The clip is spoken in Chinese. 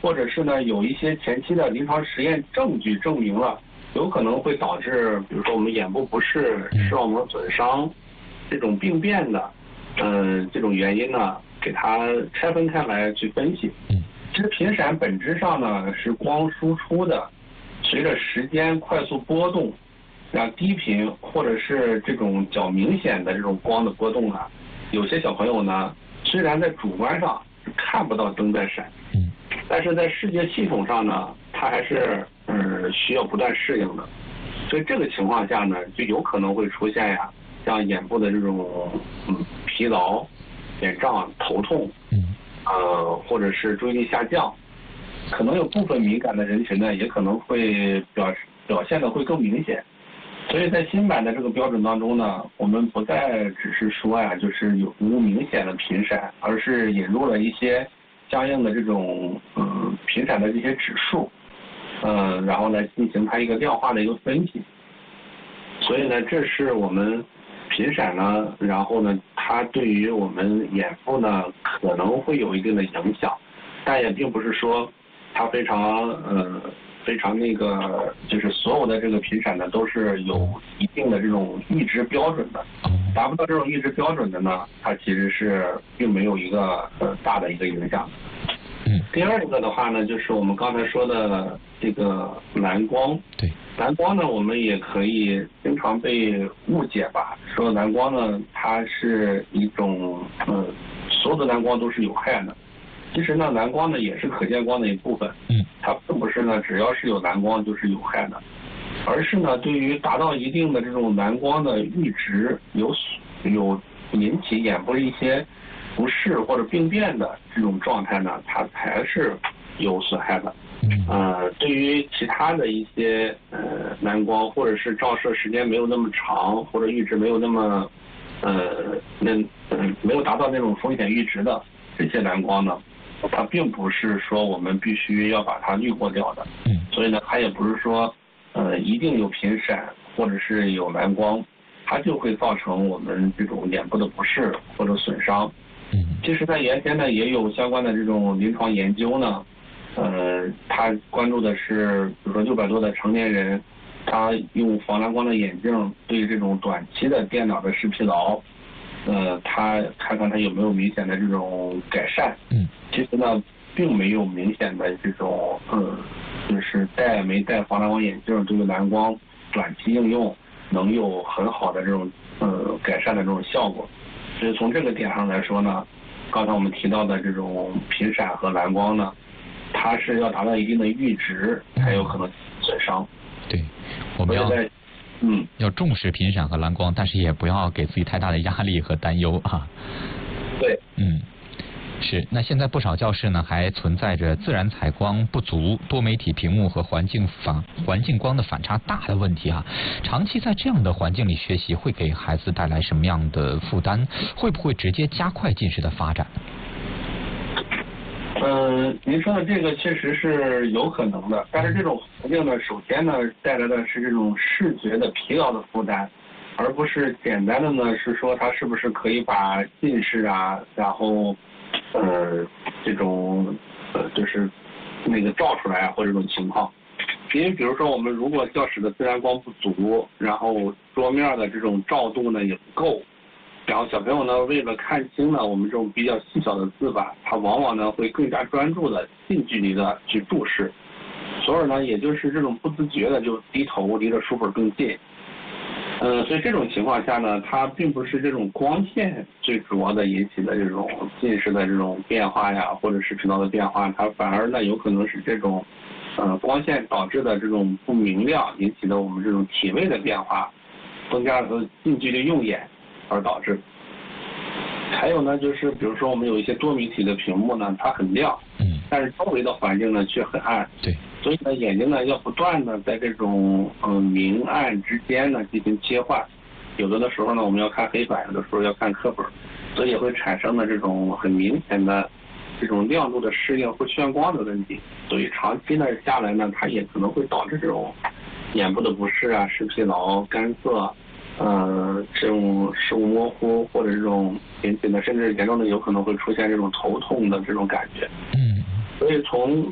或者是呢有一些前期的临床实验证据证明了有可能会导致，比如说我们眼部不适、视网膜损伤这种病变的，这种原因呢，给它拆分开来去分析。其实频闪本质上呢是光输出的，随着时间快速波动，然后低频或者是这种较明显的这种光的波动啊，有些小朋友呢虽然在主观上看不到灯在闪，但是在视觉系统上呢，它还是需要不断适应的。所以这个情况下呢，就有可能会出现呀，像眼部的这种疲劳、眼胀、头痛，或者是注意力下降，可能有部分敏感的人群呢，也可能会表现的会更明显。所以在新版的这个标准当中呢，我们不再只是说呀，就是有无明显的频闪，而是引入了一些相应的这种频闪的这些指数，然后来进行它一个量化的一个分析。所以呢，这是我们频闪呢，然后呢，它对于我们眼部呢可能会有一定的影响，但也并不是说它非常那个，就是所有的这个频闪呢都是有一定的这种阈值标准的，达不到这种阈值标准的呢，它其实是并没有一个大的一个影响。第二个的话呢，就是我们刚才说的这个蓝光。对，蓝光呢，我们也可以经常被误解吧，说蓝光呢，它是一种所有的蓝光都是有害的。其实呢，蓝光呢也是可见光的一部分，它并不是呢只要是有蓝光就是有害的，而是呢对于达到一定的这种蓝光的阈值有引起眼部一些不适或者病变的这种状态呢，它才是有损害的。对于其他的一些蓝光或者是照射时间没有那么长或者阈值没有那么没有达到那种风险阈值的这些蓝光呢，它并不是说我们必须要把它滤过掉的。所以呢，它也不是说一定有频闪或者是有蓝光，它就会造成我们这种眼部的不适或者损伤。其实在原先呢也有相关的这种临床研究呢，他关注的是比如说600多的成年人，他用防蓝光的眼镜对这种短期的电脑的视疲劳，他看看他有没有明显的这种改善。其实呢并没有明显的这种就是戴没戴防蓝光眼镜对于蓝光短期应用能有很好的这种改善的这种效果。所以从这个点上来说呢，刚才我们提到的这种频闪和蓝光呢，它是要达到一定的阈值才有可能损伤。 对，我们要重视频闪和蓝光，但是也不要给自己太大的压力和担忧啊。 对， 是。那现在不少教室呢还存在着自然采光不足、多媒体屏幕和环境光的反差大的问题啊。长期在这样的环境里学习，会给孩子带来什么样的负担？会不会直接加快近视的发展？ 您说的这个确实是有可能的，但是这种环境呢，首先呢带来的是这种视觉的疲劳的负担，而不是简单的呢是说它是不是可以把近视啊，然后这种就是那个照出来或者这种情况。因为比如说我们如果教室的自然光不足，然后桌面的这种照度呢也不够，然后小朋友呢为了看清呢我们这种比较细小的字吧，他往往呢会更加专注的近距离的去注视，所以呢也就是这种不自觉的就低头离着书本更近。所以这种情况下呢，它并不是这种光线最主要的引起的这种近视的这种变化呀，或者是疲劳的变化，它反而呢有可能是这种光线导致的这种不明亮引起的我们这种体位的变化，增加了近距离用眼而导致。还有呢，就是比如说我们有一些多媒体的屏幕呢，它很亮，但是周围的环境呢却很暗。对。所以呢，眼睛呢要不断的在这种明暗之间呢进行切换，有的时候呢我们要看黑板，有的时候要看课本，所以也会产生的这种很明显的这种亮度的适应或眩光的问题。所以长期呢下来呢，它也可能会导致这种眼部的不适啊、视疲劳、干涩，这种视物模糊或者这种引起的，甚至严重的有可能会出现这种头痛的这种感觉。所以从